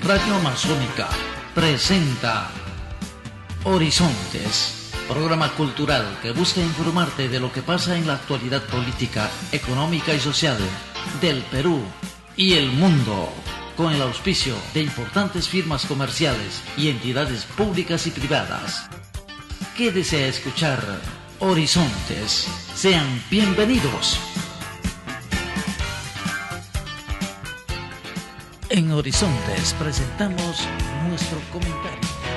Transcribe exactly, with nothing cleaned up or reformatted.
Radio Amazónica presenta Horizontes, programa cultural que busca informarte de lo que pasa en la actualidad política, económica y social del Perú y el mundo, con el auspicio de importantes firmas comerciales y entidades públicas y privadas. Quédese a escuchar Horizontes. Sean bienvenidos. En Horizontes presentamos nuestro comentario.